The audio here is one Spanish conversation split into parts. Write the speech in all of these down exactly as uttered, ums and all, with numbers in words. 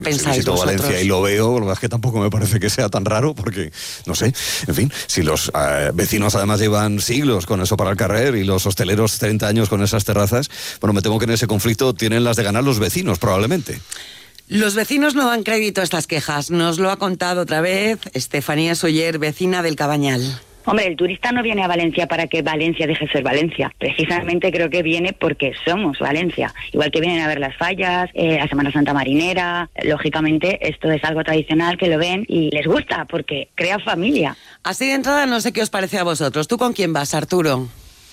pensáis si visito vosotros? Valencia y lo veo, la verdad es que tampoco me parece que sea tan raro, porque, no sé, en fin, si los eh, vecinos además llevan siglos con eso para el carrer y los hosteleros treinta años con esas terrazas, bueno, me temo que en ese conflicto tienen las de ganar los vecinos, probablemente. Los vecinos no dan crédito a estas quejas. Nos lo ha contado otra vez Estefanía Soller, vecina del Cabañal. Hombre, el turista no viene a Valencia para que Valencia deje de ser Valencia. Precisamente creo que viene porque somos Valencia. Igual que vienen a ver las fallas, eh, la Semana Santa Marinera. Lógicamente, esto es algo tradicional que lo ven y les gusta porque crea familia. Así de entrada, no sé qué os parece a vosotros. ¿Tú con quién vas, Arturo?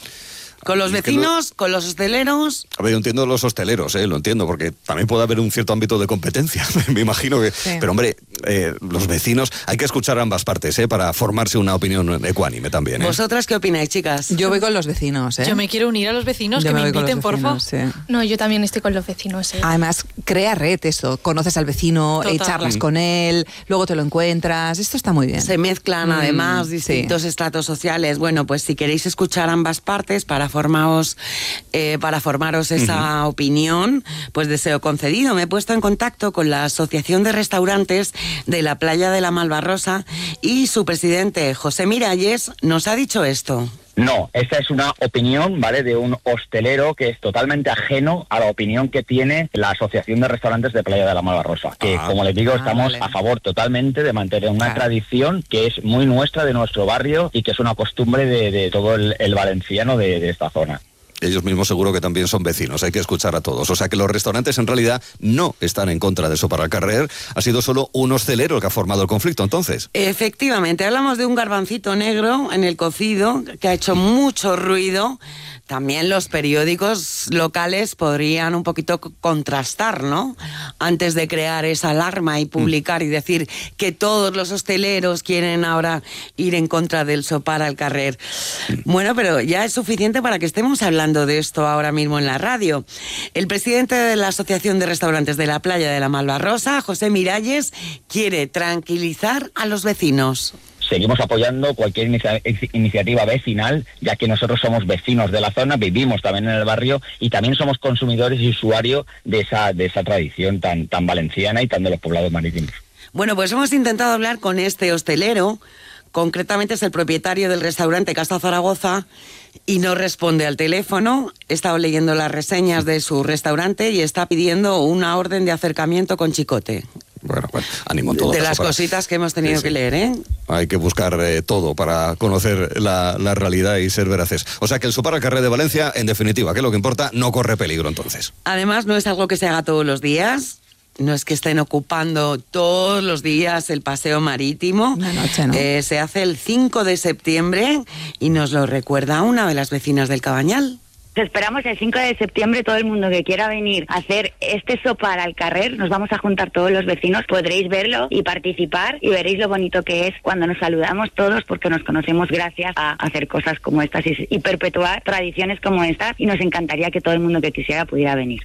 ¿Con los vecinos? ¿Con los hosteleros? A ver, yo entiendo los hosteleros, ¿eh? Lo entiendo, porque también puede haber un cierto ámbito de competencia, me imagino que... Sí. Pero, hombre, eh, los vecinos, hay que escuchar ambas partes, ¿eh? Para formarse una opinión ecuánime también, ¿eh? ¿Vosotras qué opináis, chicas? Yo voy con los vecinos, ¿eh? Yo me quiero unir a los vecinos, yo que me, me inviten, por favor. Sí. No, yo también estoy con los vecinos, ¿eh? Además, crea red eso, conoces al vecino, eh, charlas mm. con él, luego te lo encuentras, esto está muy bien. Se mezclan, mm, además, distintos sí. estratos sociales. Bueno, pues si queréis escuchar ambas partes para formaros... Eh, para formaros esa uh-huh. opinión, pues deseo concedido. Me he puesto en contacto con la Asociación de Restaurantes de la Playa de la Malvarrosa y su presidente, José Miralles, nos ha dicho esto. No, esta es una opinión, ¿vale?, de un hostelero que es totalmente ajeno a la opinión que tiene la Asociación de Restaurantes de Playa de la Malvarrosa, que, ah, como les digo, ah, estamos vale. a favor totalmente de mantener una claro. tradición que es muy nuestra, de nuestro barrio, y que es una costumbre de, de todo el, el valenciano de, de esta zona. Ellos mismos seguro que también son vecinos, hay que escuchar a todos. O sea que los restaurantes en realidad no están en contra de eso para el carrer, ha sido solo un hostelero el que ha formado el conflicto, entonces. Efectivamente, hablamos de un garbancito negro en el cocido que ha hecho mucho ruido. También los periódicos locales podrían un poquito contrastar, ¿no? Antes de crear esa alarma y publicar mm. y decir que todos los hosteleros quieren ahora ir en contra del sopar al carrer. Bueno, pero ya es suficiente para que estemos hablando de esto ahora mismo en la radio. El presidente de la Asociación de Restaurantes de la Playa de la Malvarrosa, José Miralles, quiere tranquilizar a los vecinos. Seguimos apoyando cualquier inicia- iniciativa vecinal, ya que nosotros somos vecinos de la zona, vivimos también en el barrio y también somos consumidores y usuarios de esa, de esa tradición tan, tan valenciana y tan de los poblados marítimos. Bueno, pues hemos intentado hablar con este hostelero, concretamente es el propietario del restaurante Casa Zaragoza, y no responde al teléfono. He estado leyendo las reseñas de su restaurante y está pidiendo una orden de acercamiento con chicote. Bueno, bueno, ánimo en todo. De las para... cositas que hemos tenido sí, sí. que leer, ¿eh? Hay que buscar eh, todo para conocer la, la realidad y ser veraces. O sea que el sopar al carrer de Valencia, en definitiva, que es lo que importa, no corre peligro entonces. Además, no es algo que se haga todos los días. No es que estén ocupando todos los días el paseo marítimo. Una noche, ¿no? Eh, se hace el cinco de septiembre y nos lo recuerda una de las vecinas del Cabañal. Esperamos el cinco de septiembre, todo el mundo que quiera venir a hacer este sopar al carrer, nos vamos a juntar todos los vecinos, podréis verlo y participar y veréis lo bonito que es cuando nos saludamos todos, porque nos conocemos gracias a hacer cosas como estas y, y perpetuar tradiciones como estas, y nos encantaría que todo el mundo que quisiera pudiera venir.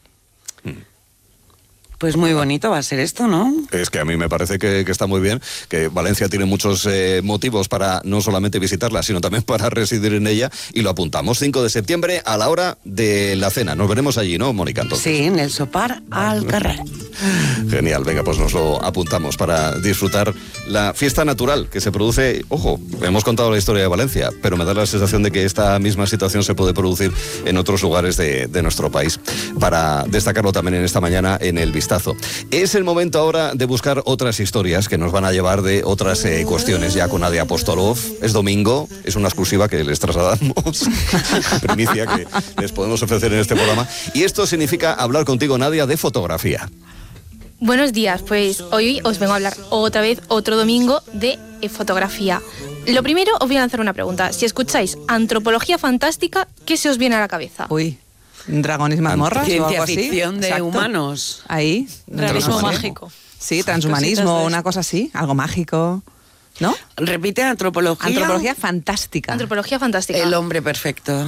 Pues muy bonito va a ser esto, ¿no? Es que a mí me parece que, que está muy bien, que Valencia tiene muchos eh, motivos para no solamente visitarla, sino también para residir en ella, y lo apuntamos, cinco de septiembre a la hora de la cena. Nos veremos allí, ¿no, Mónica? Entonces. Sí, en el sopar al carrer. Genial, venga, pues nos lo apuntamos para disfrutar la fiesta natural que se produce. Ojo, hemos contado la historia de Valencia, pero me da la sensación de que esta misma situación se puede producir en otros lugares de, de nuestro país. Para destacarlo también en esta mañana en el vistazo. Es el momento ahora de buscar otras historias que nos van a llevar de otras eh, cuestiones, ya con Nadia Apostolov. Es domingo, es una exclusiva que les trasladamos, primicia que les podemos ofrecer en este programa. Y esto significa hablar contigo, Nadia, de fotografía. Buenos días, pues hoy os vengo a hablar otra vez, otro domingo, de fotografía. Lo primero, os voy a lanzar una pregunta. Si escucháis antropología fantástica, ¿qué se os viene a la cabeza? Uy... ¿Dragones y mazmorras? Ciencia o algo así? ficción de Exacto. humanos. Ahí. Realismo mágico. Sí, transhumanismo, una cosa así, algo mágico. ¿No? Repite, antropología. Antropología fantástica. Antropología fantástica. El hombre perfecto.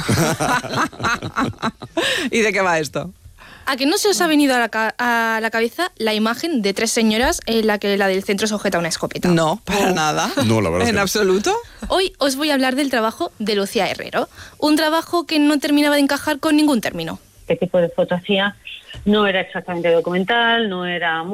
¿Y de qué va esto? ¿A que no se os ha venido a la, ca- a la cabeza la imagen de tres señoras en la que la del centro sujeta una escopeta? No, para oh. nada. No, la verdad. ¿En es que absoluto? Hoy os voy a hablar del trabajo de Lucía Herrero. Un trabajo que no terminaba de encajar con ningún término. ¿Qué tipo de foto hacía? no era exactamente documental, no era